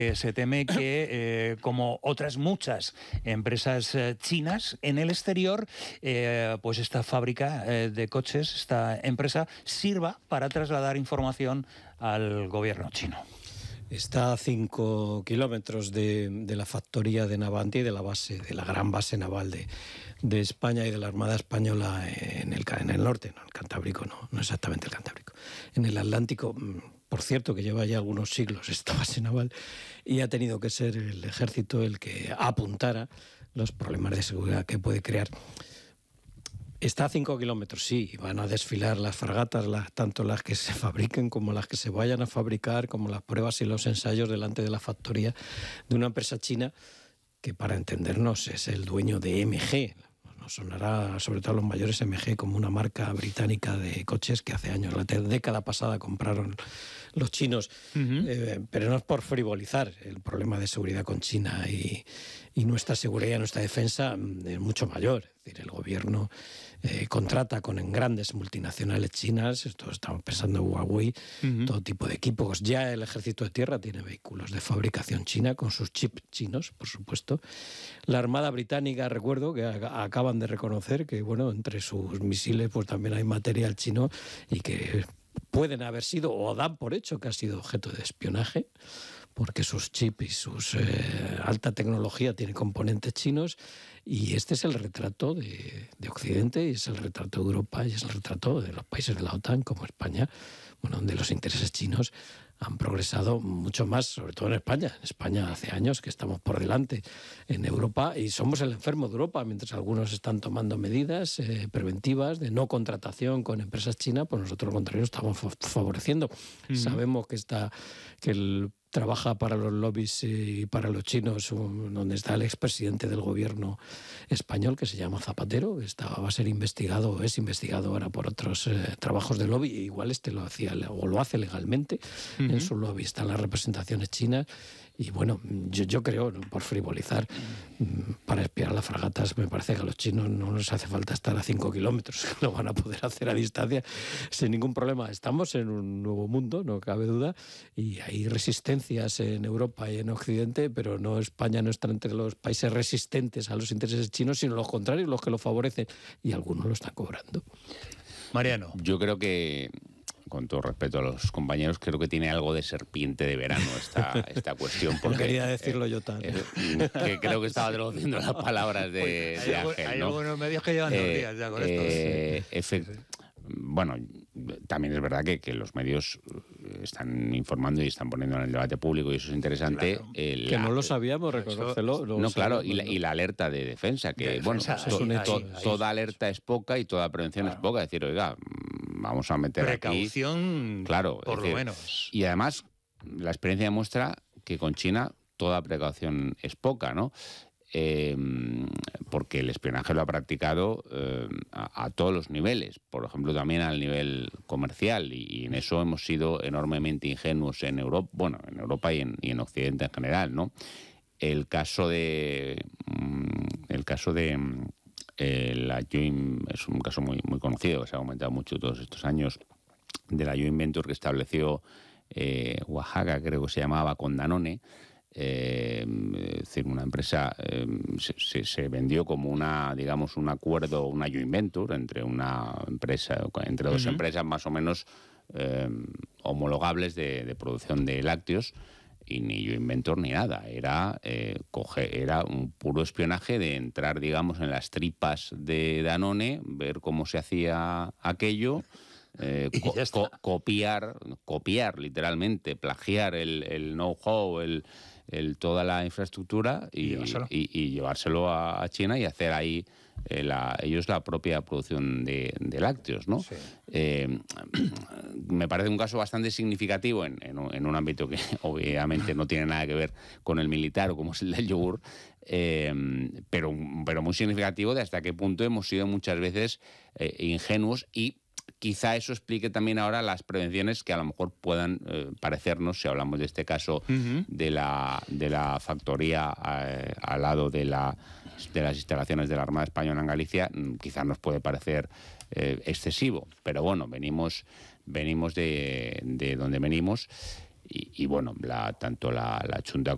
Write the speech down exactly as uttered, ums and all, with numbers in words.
Eh, se teme que, eh, como otras muchas empresas eh, chinas en el exterior, eh, pues esta fábrica eh, de coches, esta empresa, sirva para trasladar información al gobierno chino. Está a cinco kilómetros de, de la factoría de Navantia y de la base, de la gran base naval de, de España y de la Armada Española en el, en el norte, no, el Cantábrico, no, no exactamente el Cantábrico. En el Atlántico, por cierto, que lleva ya algunos siglos esta base naval, y ha tenido que ser el ejército el que apuntara los problemas de seguridad que puede crear. Está a cinco kilómetros, sí, van a desfilar las fragatas, las, tanto las que se fabriquen como las que se vayan a fabricar, como las pruebas y los ensayos delante de la factoría de una empresa china que, para entendernos, es el dueño de M G. Nos sonará, sobre todo a los mayores, M G como una marca británica de coches que hace años, la década pasada, compraron los chinos. Uh-huh. Eh, pero no es por frivolizar el problema de seguridad con China y, y nuestra seguridad, nuestra defensa es mucho mayor. Es decir, el gobierno eh, contrata con grandes multinacionales chinas, esto estamos pensando en Huawei, uh-huh. todo tipo de equipos. Ya el ejército de tierra tiene vehículos de fabricación china con sus chips chinos, por supuesto. La Armada Británica, recuerdo que a- acaban de reconocer que, bueno, entre sus misiles pues también hay material chino y que pueden haber sido, o dan por hecho que ha sido objeto de espionaje, porque sus chips y sus eh, alta tecnología tienen componentes chinos, y este es el retrato de, de Occidente, y es el retrato de Europa, y es el retrato de los países de la OTAN, como España, bueno, donde los intereses chinos han progresado mucho más, sobre todo en España. En España hace años que estamos por delante en Europa y somos el enfermo de Europa, mientras algunos están tomando medidas eh, preventivas de no contratación con empresas chinas, pues nosotros al contrario estamos favoreciendo. Uh-huh. Sabemos que, está, que el trabaja para los lobbies y para los chinos, donde está el expresidente del gobierno español, que se llama Zapatero, que está, va a ser investigado, es investigado ahora por otros eh, trabajos de lobby, e igual este lo hacía o lo hace legalmente. Uh-huh. En su lobby están las representaciones chinas, y bueno, yo, yo creo, ¿no?, por frivolizar, para espiar las fragatas, me parece que a los chinos no les hace falta estar a cinco kilómetros, lo van a poder hacer a distancia sin ningún problema. Estamos en un nuevo mundo, no cabe duda, y hay resistencias en Europa y en Occidente, pero no, España no está entre los países resistentes a los intereses chinos, sino los contrarios, los que lo favorecen, y algunos lo están cobrando. Mariano. Yo creo que, con todo respeto a los compañeros, creo que tiene algo de serpiente de verano esta, esta cuestión. Porque, no quería decirlo eh, yo tan. Eh, que creo que estaba traduciendo las palabras de, Oye, de hay Ángel. Hay ¿no? algunos medios que llevan eh, dos días ya con eh, esto. Efe- sí, sí. Bueno, también es verdad que, que los medios están informando y están poniendo en el debate público, y eso es interesante. Claro, eh, la, que no lo sabíamos, reconócelo. No, no claro, y la, y la alerta de defensa, que de defensa, bueno, ahí, to, ahí, to, ahí, toda ahí, alerta es poca y toda prevención claro. es poca. Es decir, oiga, vamos a meter precaución, aquí, claro, por decir, lo menos. Y además, la experiencia demuestra que con China toda precaución es poca, ¿no? Eh, porque el espionaje lo ha practicado eh, a, a todos los niveles, por ejemplo también al nivel comercial, y, y en eso hemos sido enormemente ingenuos en Europa, bueno, en Europa y en, y en Occidente en general, ¿no? El caso de el caso de eh, la joint, es un caso muy muy conocido, que se ha comentado mucho todos estos años, de la joint venture que estableció eh, Oaxaca, creo que se llamaba, con Danone. Eh, es decir, una empresa eh, se, se, se vendió como una, digamos, un acuerdo, una joint venture entre una empresa, entre dos uh-huh. empresas más o menos eh, homologables de, de producción de lácteos, y ni joint venture ni nada, era eh, coge, era un puro espionaje de entrar, digamos, en las tripas de Danone, ver cómo se hacía aquello. Eh, co- co- copiar, copiar literalmente, plagiar el, el know-how, el, el, toda la infraestructura y, y, y, y llevárselo a, a China y hacer ahí eh, la, ellos la propia producción de, de lácteos, ¿no? Sí. Eh, me parece un caso bastante significativo en, en, en un ámbito que obviamente no tiene nada que ver con el militar o como es el del yogur, eh, pero, pero muy significativo de hasta qué punto hemos sido muchas veces eh, ingenuos, y quizá eso explique también ahora las prevenciones que a lo mejor puedan eh, parecernos, si hablamos de este caso uh-huh. de la de la factoría eh, al lado de la de las instalaciones de la Armada Española en Galicia, quizá nos puede parecer eh, excesivo, pero bueno, venimos venimos de, de donde venimos, y, y bueno, la, tanto la, la Chunta